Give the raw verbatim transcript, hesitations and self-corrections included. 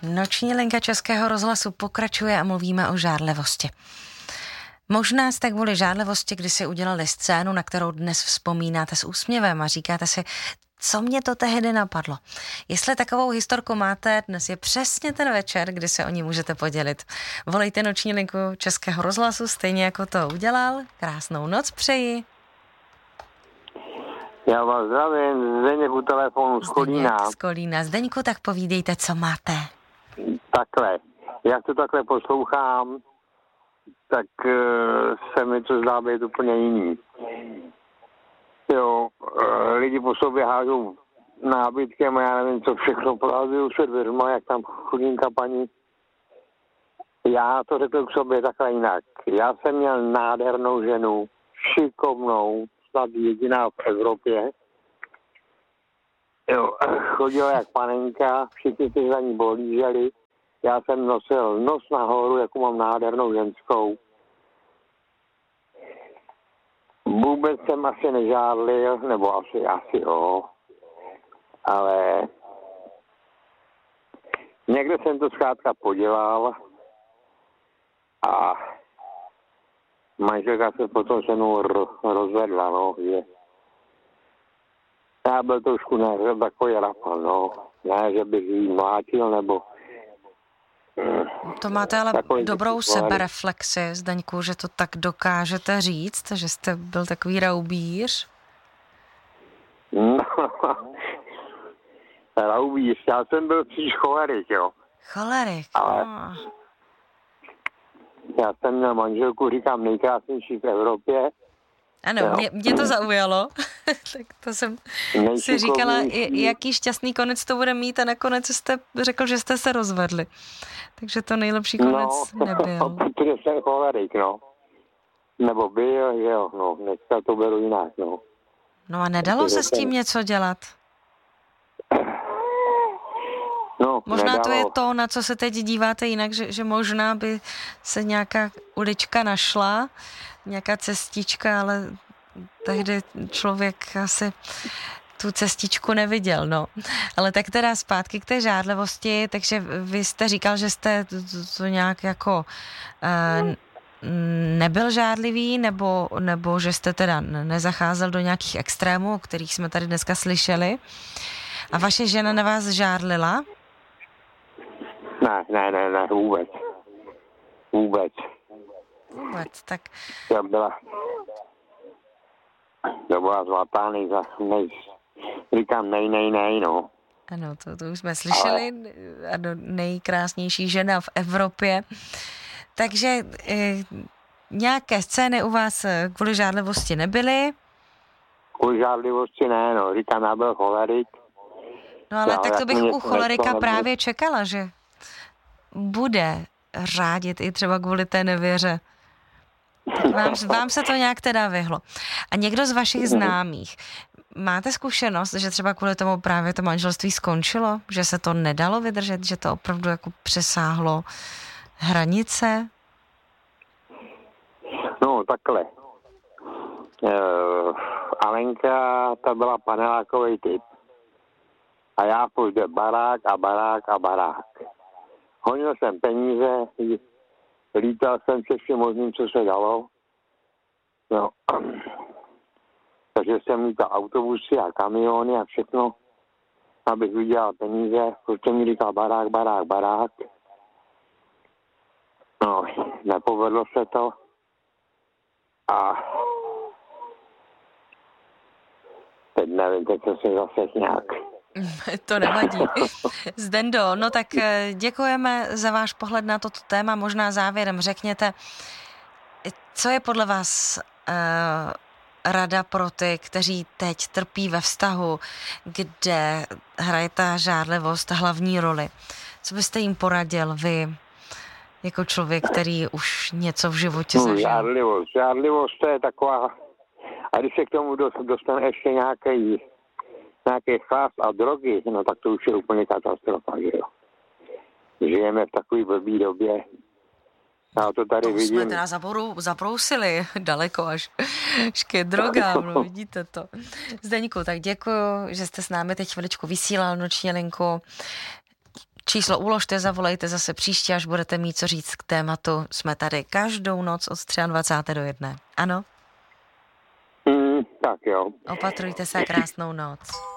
Noční linka Českého rozhlasu pokračuje a mluvíme o žárlivosti. Možná jste kvůli žárlivosti kdysi udělali scénu, na kterou dnes vzpomínáte s úsměvem a říkáte si, co mě to tehdy napadlo. Jestli takovou historku máte, dnes je přesně ten večer, kdy se o ní můžete podělit. Volejte Noční linku Českého rozhlasu, stejně jako to udělal. Krásnou noc přeji. Já vás zdravím, Zdeněk u telefonu z Kolína. Zdeněk z Kolína. Zdeňku, tak povídejte, co máte. Takhle, jak to takhle poslouchám, tak uh, se mi to zdá být úplně jiný. Jo, uh, lidi po sobě hážou nábytkem a já nevím, co všechno poházují se dveřma, jak tam chudinka paní. Já to řekl k sobě takhle jinak. Já jsem měl nádhernou ženu, šikovnou, snad jediná v Evropě. Jo, chodila jak panenka, všichni se za ní bolíželi. Já jsem nosil nos nahoru, jako mám nádhernou ženskou. Vůbec jsem asi nežádlil, nebo asi, asi jo, ale někde jsem to zkrátka podělal a manželka se potom se mnou rozvedla, no, že já byl trošku ne, takový rapal, no, ne, že bych jí mlátil, nebo to máte ale dobrou sebereflexi, Zdeňku, že to tak dokážete říct, že jste byl takový raubíř? No, raubíř, já jsem byl příš cholerik, jo. Cholerik, ale no. Já jsem měl manželku, říkám, nejkrásnější v Evropě. Ano, mě, mě to zaujalo, tak to jsem si říkala, jaký šťastný konec to bude mít a nakonec jste řekl, že jste se rozvedli. Takže to nejlepší konec no, nebyl. Protože jsem cholerik, no. Nebo byl, jo, no, dneska to beru jinak, no. No a nedalo se s tím něco dělat? No, možná nedalo. To je to, na co se teď díváte jinak, že, že možná by se nějaká ulička našla, nějaká cestička, ale tehdy člověk asi tu cestičku neviděl, no. Ale tak teda zpátky k té žádlivosti, takže vy jste říkal, že jste to, to nějak jako uh, nebyl žádlivý, nebo, nebo že jste teda nezacházel do nějakých extrémů, o kterých jsme tady dneska slyšeli. A vaše žena na vás žádlila? Ne, ne, ne, ne, vůbec. Vůbec. Vůbec, tak... To byla... To byla zlatá nejza... Nej... Říkám nej, nej, nej, no. Ano, to, to už jsme slyšeli. Ale... Ano, nejkrásnější žena v Evropě. Takže e, nějaké scény u vás kvůli žádlivosti nebyly? Kvůli žádlivosti ne, no. Říkám, já byl cholerik. No ale já, tak to bych u cholerika právě čekala, že bude řádit i třeba kvůli té nevěře. Vám, vám se to nějak teda vyhlo. A někdo z vašich známých, máte zkušenost, že třeba kvůli tomu právě to manželství skončilo? Že se to nedalo vydržet? Že to opravdu jako přesáhlo hranice? No, takhle. Uh, Alenka, ta byla panelákový typ. A já půjde barák a barák a barák. Honil jsem peníze, lítal jsem se všem možným, co se dalo. No. Takže jsem lítal autobusy a kamiony a všechno, abych vydělal peníze. Prostě mi říkal barák, barák, barák. No, nepovedlo se to. A teď nevím, teď jsem se zase nějak... To nevadí. Zdendo, no tak děkujeme za váš pohled na toto téma. Možná závěrem řekněte, co je podle vás uh, rada pro ty, kteří teď trpí ve vztahu, kde hraje ta žárlivost hlavní roli. Co byste jim poradil vy, jako člověk, který už něco v životě no, zažil? Žárlivost. Žárlivost to je taková... A když se k tomu dostane ještě nějaký nějaký chlast a drogy, no tak to už je úplně katastrofa, že jo. Žijeme v takové blbý době. Já to tady to vidím. jsme teda zaboru, zabrousili daleko až, až ke drogám, no vidíte to. Zdeňku, tak děkuju, že jste s námi teď chviličku vysílal Noční linku. číslo uložte, zavolejte zase příště, až budete mít co říct k tématu. Jsme tady každou noc od dvacátého třetího do jedné. Ano? Mm, tak jo. Opatrujte se a krásnou noc.